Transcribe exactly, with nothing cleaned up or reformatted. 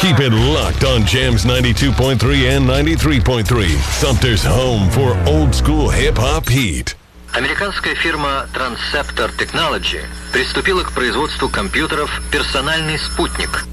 Keep it locked on Jams ninety-two point three and ninety-three point three. Sumter's home for old school hip-hop heat. Американская фирма Transceptor Technology приступила к производству компьютеров «Персональный спутник».